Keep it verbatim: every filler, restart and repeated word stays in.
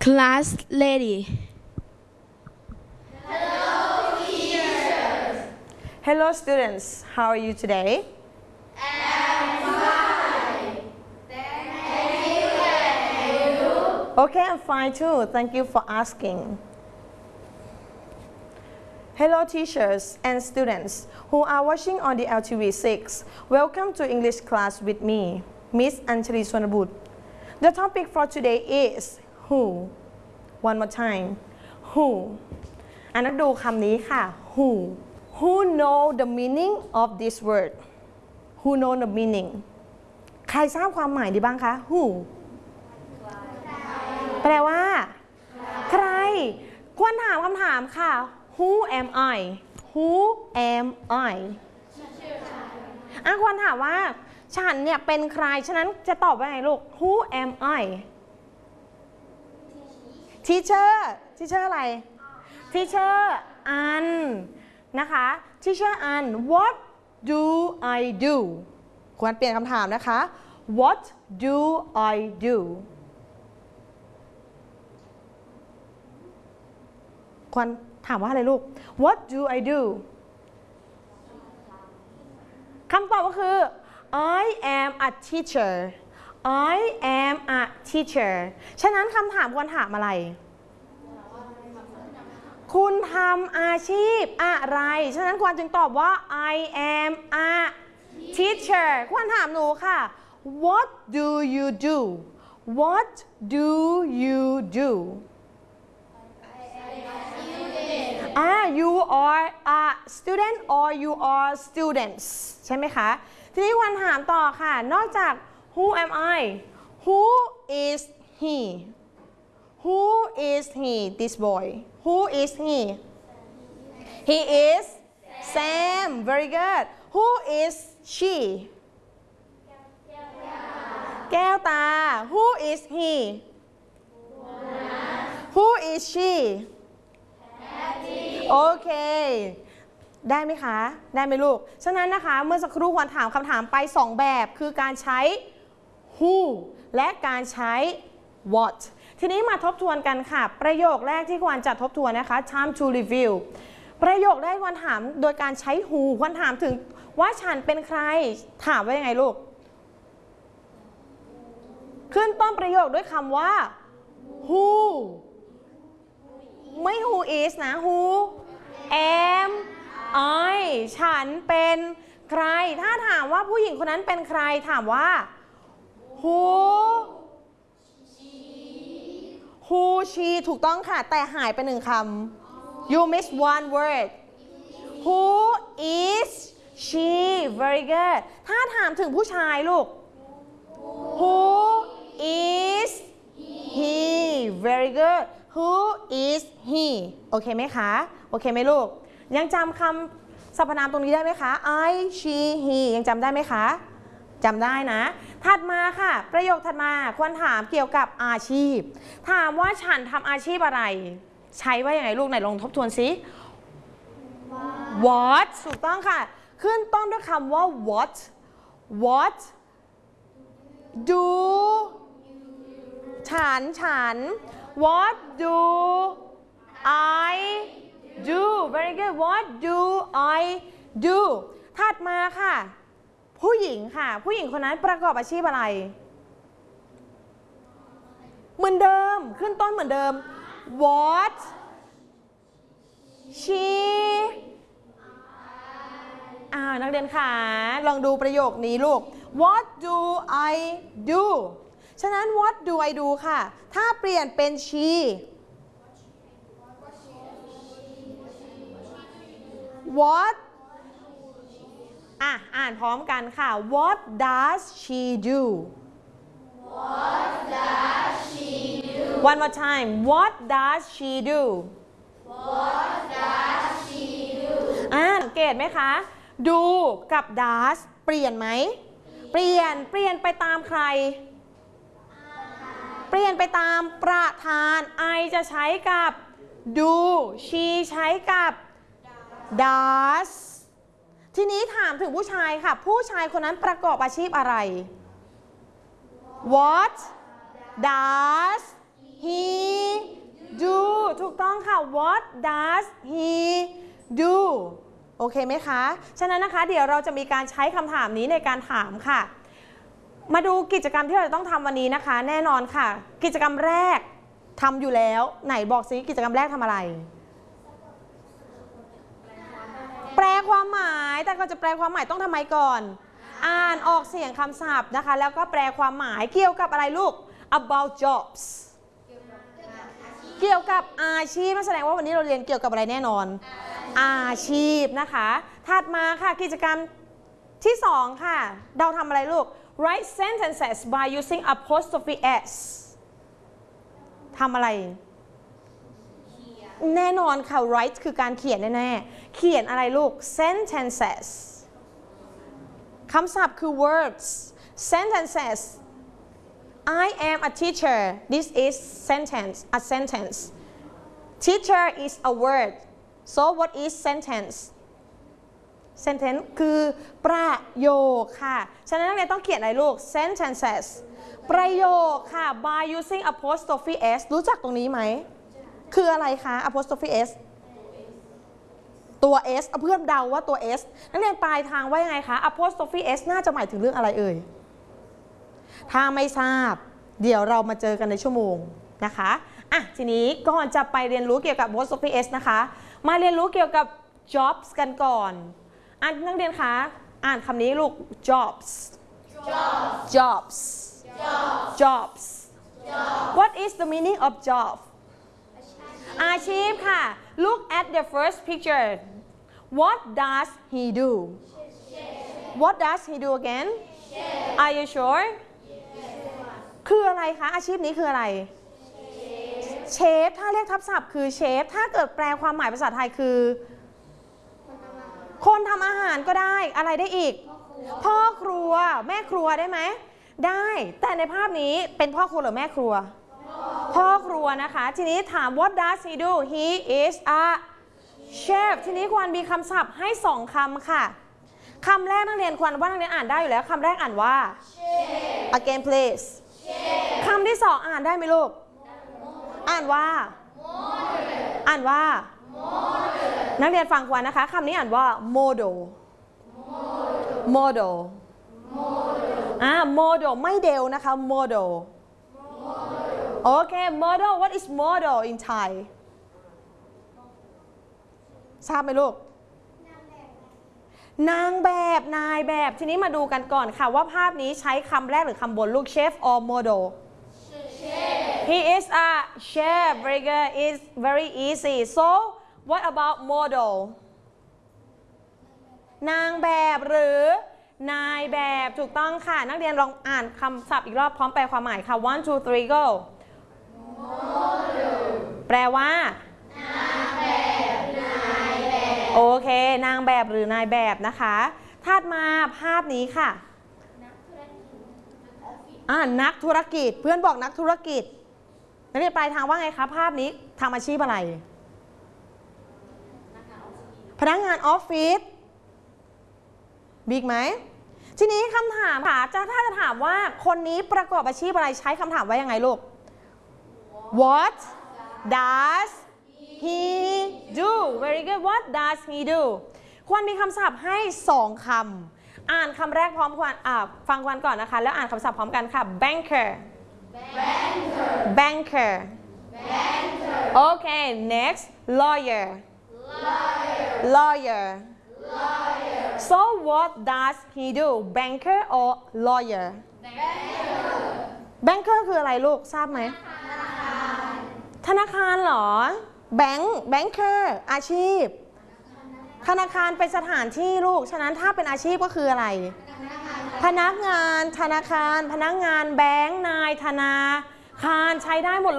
Class lady. Hello, teachers. Hello, students. How are you today? I'm fine. Thank you. And you? Okay, I'm fine too. Thank you for asking. Hello, teachers and students who are watching on the L T V six. Welcome to English class with me, Miss Anjali Sonabut. The topic for today is who. One more time. Who. อ่านนักดูคำนี้ค่ะ who. Who know the meaning of this word? Who know the meaning? ใครทราบความหมายดีบ้างคะ who แปลว่าใครควรถามคำถามค่ะ Who am I? Who am I? อ่ะควรถามว่าฉันเนี่ยเป็นใครฉะนั้นจะตอบว่าไงลูก Who am I? Teacher Teacher อะไร Teacher อันนะคะ Teacher อัน What do I do? ควรเปลี่ยนคำถามนะคะ What do I do? ควรถามว่าอะไรลูก What do I do? คำตอบก็คือ I am a teacher I am a teacher ฉะนั้นคำถามควรถามอะไรคุณทำอาชีพอะไรฉะนั้นควรจึงตอบว่า I am a teacher ควรถามหนูค่ะ What do you do What do you do Ah, you are a student or you are students ใช่ไหมคะทีนี้วันถามต่อค่ะนอกจาก Who am I Who is he Who is he this boy Who is he He is Sam very good Who is she แก้วตา Who is he Who is sheโอเคได้ไหมคะได้ไหมลูกฉะนั้นนะคะเมื่อสักครู่ควรถามคำถามไปสองแบบคือการใช้ who และการใช้ what ทีนี้มาทบทวนกันค่ะประโยคแรกที่ควรจะทบทวนนะคะ time to review ประโยคแรกควรถามโดยการใช้ who ควรถามถึงว่าฉันเป็นใครถามว่ายังไงลูกขึ้นต้นประโยคด้วยคำว่า whoไม่ who is นะ who am I ฉันเป็นใครถ้าถามว่าผู้หญิงคนนั้นเป็นใครถามว่า who who she ถูกต้องค่ะแต่หายไปหนึ่งคำ you miss one word who is she very good ถ้าถามถึงผู้ชายลูก who is he very good Who is he โอเคไหมคะโอเคไหมลูกยังจำคำสรรพนามตรงนี้ได้ไหมคะ I she he ยังจำได้ไหมคะจำได้นะถัดมาค่ะประโยคถัดมาควรถามเกี่ยวกับอาชีพถามว่าฉันทำอาชีพอะไรใช้ว่าอย่างไรลูกไหนลองทบทวนสิ What ถูกต้องค่ะขึ้นต้นด้วยคำว่า What What do ฉันฉันWhat do I do very good What do I do ถัดมาค่ะผู้หญิงค่ะผู้หญิงคนนั้นประกอบอาชีพอะไรเหมือนเดิมขึ้นต้นเหมือนเดิม What she อ่านักเรียนค่ะลองดูประโยคนี้ลูก What do I doฉะนั้น what do I do ค่ะถ้าเปลี่ยนเป็น she what อ่ะอ่านพร้อมกันค่ะ what does she do What does she do? one more time what does she do What does she do? อ่าสังเกตไหมคะ do กับ does เปลี่ยนไหมเปลี่ยนเปลี่ยนไปตามใครเปลี่ยนไปตามประธาน I จะใช้กับ do she ใช้กับ does ทีนี้ถามถึงผู้ชายค่ะผู้ชายคนนั้นประกอบอาชีพอะไร What does he ถูกต้องค่ะ what does he do โอเคไหมคะฉะนั้นนะคะเดี๋ยวเราจะมีการใช้คำถามนี้ในการถามค่ะมาดูกิจกรรมที่เราจะต้องทำวันนี้นะคะแน่นอนค่ะกิจกรรมแรกทำอยู่แล้วไหนบอกซิกิจกรรมแรกทำอะไรแปลความหมายแต่ก็จะแปลความหมายต้องทำไมก่อนอ่านออกเสียงคำศัพท์นะคะแล้วก็แปลความหมายเกี่ยวกับอะไรลูก about jobs เกี่ยวกับอาชีพแสดงว่าวันนี้เราเรียนเกี่ยวกับอะไรแน่นอนอาชีพนะคะถัดมาค่ะกิจกรรมที่สองค่ะเราทำอะไรลูก write sentences by using apostrophe s ทำอะไรแน่นอนค่ะ write คือการเขียนแน่ๆเขียนอะไรลูก sentences คำศัพท์คือ words sentences I am a teacher this is sentence a sentence teacher is a word so what is sentence sentence คือประโยคค่ะฉะนั้นนักเรียนต้องเขียนอะไรลูก sentences ประโยคค่ะ by using apostrophe s รู้จักตรงนี้ไหมคืออะไรคะ apostrophe s ตัว s เพื่อนเดาว่าตัว s นักเรียนปลายทางว่ายังไงคะ apostrophe s น่าจะหมายถึงเรื่องอะไรเอ่ยถ้าไม่ทราบเดี๋ยวเรามาเจอกันในชั่วโมงนะคะอ่ะทีนี้ก่อนจะไปเรียนรู้เกี่ยวกับ apostrophe s นะคะมาเรียนรู้เกี่ยวกับ jobs กันก่อนอ่านนักเรียนคะอ่านคำนี้ลูก jobs jobs jobs what is the meaning of job อาชีพค่ะ look at the first picture what does he do what does he do again are you sure คืออะไรคะอาชีพนี้คืออะไรเชฟถ้าเรียกทับศัพท์คือเชฟถ้าเกิดแปลความหมายภาษาไทยคือคนทำอาหารก็ได้อะไรได้อีกพ่อครัวแม่ครัวได้ไหมได้แต่ในภาพนี้เป็นพ่อครัวหรือแม่ครัวพ่อครัวนะคะทีนี้ถาม what does he do he is a chef ทีนี้ควรมีคำศัพท์ให้สองคำค่ะคำแรกนักเรียนควรว่านักเรียนอ่านได้อยู่แล้วคำแรกอ่านว่า again please คำที่สองอ่านได้ไหมลูกอ่านว่าอ่านว่านักเรียนฟังควรนะคะคำนี้อ่านว่า model model อ่า model ไม่เดลนะคะ model โอเค model what is model in Thai ทราบไหมลูกนางแบบนายแบบทีนี้มาดูกันก่อนค่ะว่าภาพนี้ใช้คำแรกหรือคำบนลูก chef or model he is a chef very good is very easy so what about model นางแบบหรือนายแบบถูกต้องค่ะนักเรียนลองอ่านคำศัพท์อีกรอบพร้อมแปลความหมายค่ะ one two three go model แปลว่านางแบบนายแบบโอเคนางแบบหรือนายแบบนะคะถัดมาภาพนี้ค่ะอ่านักธุรกิจเพื่อนบอกนักธุรกิจนักเรียนปลายทางว่าไงคะภาพนี้ทำอาชีพอะไรพนักงานออฟฟิศบิ๊กไหมทีนี้คำถามค่ะจะถ้าจะถามว่าคนนี้ประกอบอาชีพอะไรใช้คำถามว่ายังไงลูก What does he do very good What does he do ควรมีคำศัพท์ให้สองคำอ่านคำแรกพร้อมกันอ่าฟังกันก่อนนะคะแล้วอ่านคำศัพท์พร้อมกันค่ะ banker bankerโอเค next lawyer lawyer so what does he do banker or lawyer banker คืออะไรลูกทราบไหมธนาคารเหรอ bank banker อาชีพธนาคารเป็นสถานที่ลูกฉะนั้นถ้าเป็นอาชีพก็คืออะไรพนักงานธนาคารพนักงานแบงค์นายธนาคารใช้ได้หมดเลย